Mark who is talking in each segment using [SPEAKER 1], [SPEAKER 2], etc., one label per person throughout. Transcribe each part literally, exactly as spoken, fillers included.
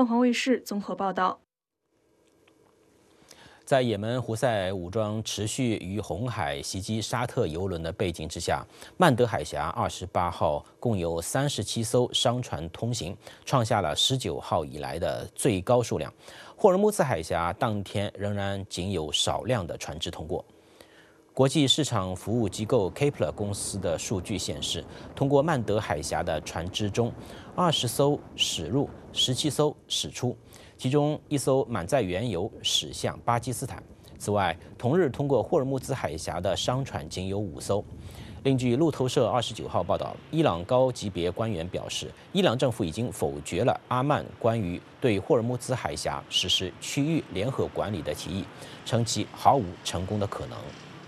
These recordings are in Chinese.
[SPEAKER 1] 凤凰卫视综合报道。
[SPEAKER 2] 在也门胡塞武装持续于红海袭击沙特油轮的背景之下，曼德海峡二十八号共有三十七艘商船通行，创下了十九号以来的最高数量。霍尔木兹海峡当天仍然仅有少量的船只通过。国际市场服务机构 Kpler 公司的数据显示，通过曼德海峡的船只中，二十艘驶入，十七艘驶出。其中一艘满载原油驶向巴基斯坦。此外，同日通过霍尔木兹海峡的商船仅有五艘。另据路透社二十九号报道，伊朗高级别官员表示，伊朗政府已经否决了阿曼关于对霍尔木兹海峡实施区域联合管理的提议，称其毫无成功的可能。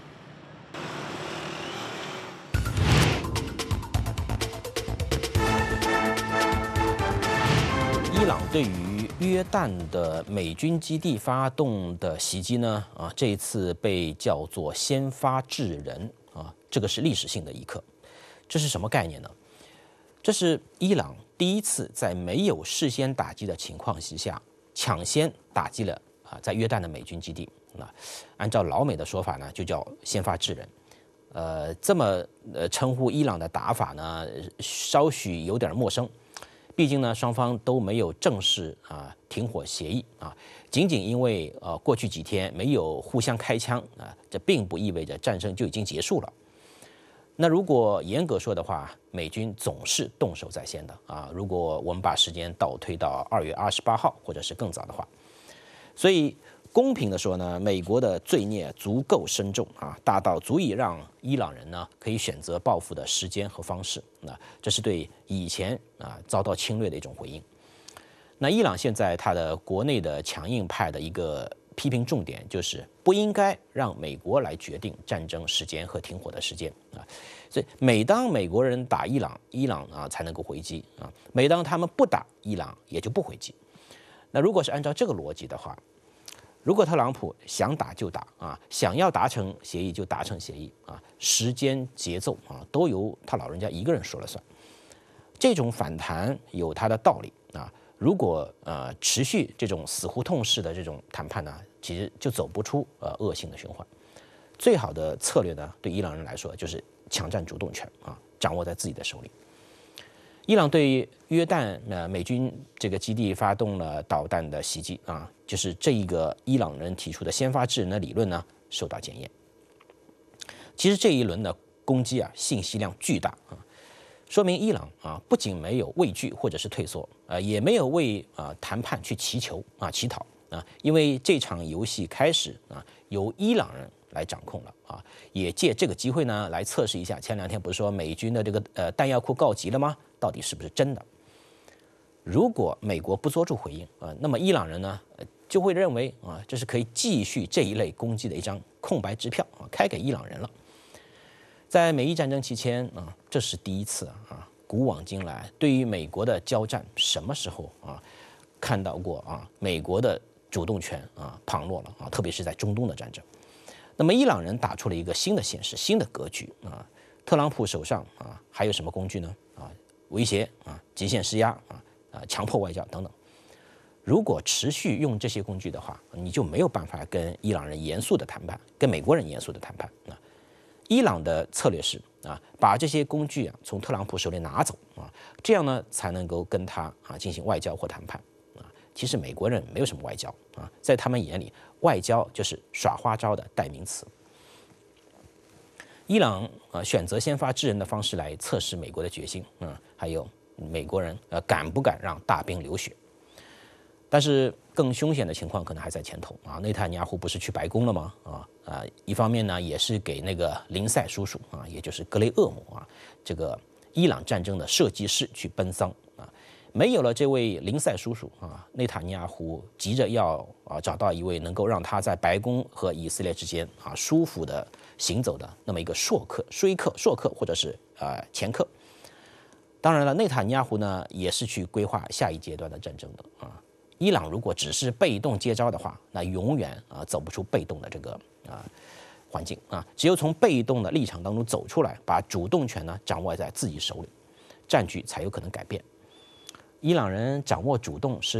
[SPEAKER 2] 伊朗对于约旦的美军基地发动的袭击呢，啊，这一次被叫做先发制人啊，这个是历史性的一刻。这是什么概念呢？这是伊朗第一次在没有事先打击的情况之下，抢先打击了啊在约旦的美军基地。那按照老美的说法呢，就叫先发制人。呃，这么呃称呼伊朗的打法呢，稍许有点陌生。毕竟呢，双方都没有正式啊停火协议啊，仅仅因为呃过去几天没有互相开枪啊，这并不意味着战争就已经结束了。那如果严格说的话，美军总是动手在先的啊。如果我们把时间倒推到二月二十八号，或者是更早的话，所以公平的说呢，美国的罪孽足够深重啊，大到足以让伊朗人呢可以选择报复的时间和方式。那这是对以前啊遭到侵略的一种回应。那伊朗现在它的国内的强硬派的一个批评重点就是不应该让美国来决定战争时间和停火的时间啊。所以每当美国人打伊朗，伊朗啊才能够回击啊；每当他们不打伊朗，也就不回击。那如果是按照这个逻辑的话，如果特朗普想打就打啊，想要达成协议就达成协议啊，时间节奏啊都由他老人家一个人说了算。这种反弹有它的道理啊。如果呃持续这种死胡同式的这种谈判呢，其实就走不出呃恶性的循环。最好的策略呢，对伊朗人来说就是抢占主动权啊，掌握在自己的手里。伊朗对约旦呃美军这个基地发动了导弹的袭击啊，就是这一个伊朗人提出的先发制人的理论呢受到检验。其实这一轮的攻击啊，信息量巨大啊，说明伊朗啊不仅没有畏惧或者是退缩，呃也没有为啊谈判去祈求啊乞讨啊，因为这场游戏开始啊由伊朗人来掌控了啊，也借这个机会呢来测试一下。前两天不是说美军的这个呃弹药库告急了吗？到底是不是真的？如果美国不做出回应啊，那么伊朗人呢就会认为啊这是可以继续这一类攻击的一张空白支票啊，开给伊朗人了。在美伊战争期间啊，这是第一次啊，古往今来对于美国的交战，什么时候啊看到过啊美国的主动权啊旁落了啊，特别是在中东的战争。那么伊朗人打出了一个新的形势、新的格局啊。特朗普手上啊还有什么工具呢？啊，威胁啊、极限施压啊、啊强迫外交等等。如果持续用这些工具的话，你就没有办法跟伊朗人严肃的谈判，跟美国人严肃的谈判啊。伊朗的策略是啊，把这些工具啊从特朗普手里拿走啊，这样呢才能够跟他啊进行外交或谈判啊。其实美国人没有什么外交啊，在他们眼里，外交就是耍花招的代名词。伊朗啊选择先发制人的方式来测试美国的决心，嗯，还有美国人呃敢不敢让大兵流血？但是更凶险的情况可能还在前头啊！内塔尼亚胡不是去白宫了吗？啊啊，一方面呢也是给那个林赛叔叔啊，也就是格雷厄姆啊，这个伊朗战争的设计师去奔丧啊。没有了这位林赛叔叔啊，内塔尼亚胡急着要啊找到一位能够让他在白宫和以色列之间啊舒服的行走的那么一个说客、说客、说客或者是啊前客。当然了，内塔尼亚胡呢也是去规划下一阶段的战争的啊。伊朗如果只是被动接招的话，那永远啊走不出被动的这个啊环境啊。只有从被动的立场当中走出来，把主动权呢掌握在自己手里，战局才有可能改变。伊朗人掌握主动是